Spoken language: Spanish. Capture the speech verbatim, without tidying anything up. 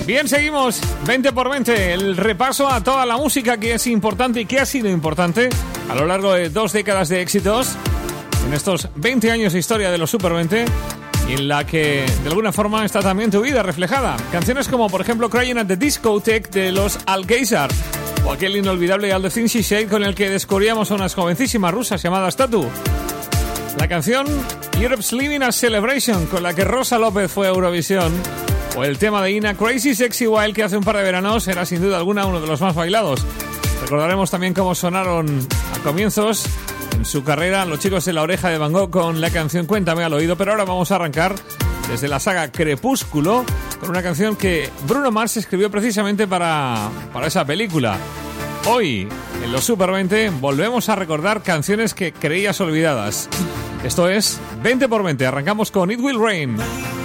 Bien, seguimos. veinte por veinte, el repaso a toda la música que es importante y que ha sido importante a lo largo de dos décadas de éxitos en estos veinte años de historia de los Super veinte, y en la que de alguna forma está también tu vida reflejada. Canciones como por ejemplo Crying at the Discotheque de los Alcázar, o aquel inolvidable All the Things She Said con el que descubríamos a unas jovencísimas rusas llamadas Tatu. La canción Europe's Living a Celebration con la que Rosa López fue a Eurovisión, o el tema de Ina Crazy Sexy Wild, que hace un par de veranos era sin duda alguna uno de los más bailados. Recordaremos también cómo sonaron a comienzos en su carrera los chicos de La Oreja de Van Gogh con la canción Cuéntame al oído, pero ahora vamos a arrancar desde la saga Crepúsculo con una canción que Bruno Mars escribió precisamente para, para esa película. Hoy, en los Super veinte, volvemos a recordar canciones que creías olvidadas. Esto es veinte por veinte, arrancamos con It Will Rain.